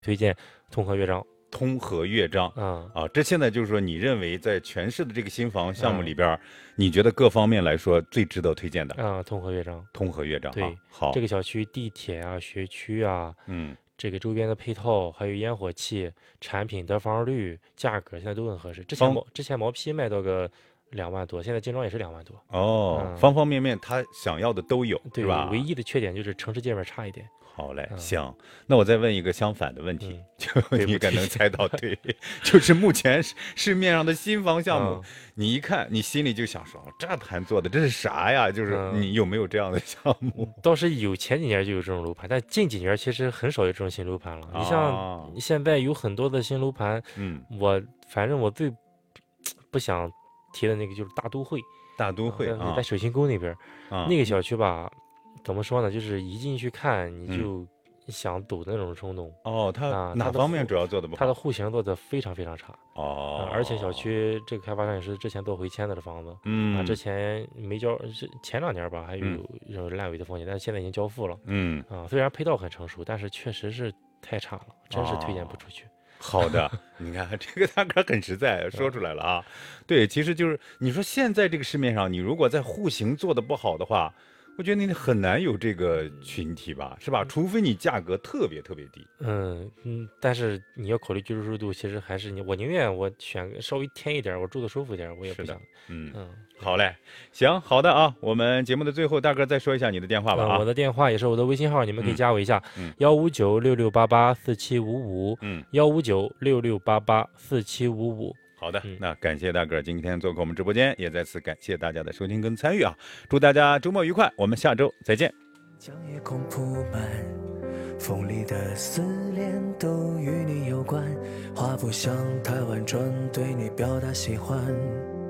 推荐通和乐章。 通和乐章这现在就是说，你认为在全市的这个新房项目里边，你觉得各方面来说最值得推荐的通和乐章。 通和乐章对， 好， 这个小区地铁啊、学区啊，这个周边的配套，还有烟火气、产品得房率、价格，现在都很合适。之前毛坯卖到个2万多，现在精装也是2万多。 方方面面他想要的都有， 对是吧？ 唯一的缺点就是城市界面差一点。 好嘞，行，那我再问一个相反的问题，就你可能猜到，对，就是目前市面上的新房项目，你一看，你心里就想说，这盘做的这是啥呀？就是你有没有这样的项目？ 倒是有，前几年就有这种楼盘，但近几年其实很少有这种新楼盘了。你像现在有很多的新楼盘，反正我最不想提的那个就是大都会，在水晶宫那边，那个小区吧。怎么说呢？就是一进去看你就想抖的那种冲动。 它哪方面主要做的不好？ 它的户型做的非常非常差。而且小区这个开发商也是之前做回迁的房子。之前没交，前2年吧还有烂尾的风险，但是现在已经交付了。虽然配套很成熟，但是确实是太差了，真是推荐不出去。 好的，你看这个大哥很实在，说出来了啊。对，其实就是你说现在这个市面上，你如果在户型做的不好的话，我觉得你很难有这个群体吧，是吧？除非你价格特别特别低。 但是你要考虑居住舒适度，其实还是我宁愿我选稍微偏一点，我住的舒服一点，我也不想。 好嘞，行，好的啊。我们节目的最后，大哥再说一下你的电话吧。 我的电话也是我的微信号，你们可以加我一下，15966884755。15966884755。 好的，那感谢大哥今天做客我们直播间，也再次感谢大家的收听跟参与啊！祝大家周末愉快，我们下周再见。 将夜空铺满，风里的思念都与你有关，画不像太婉转，对你表达喜欢。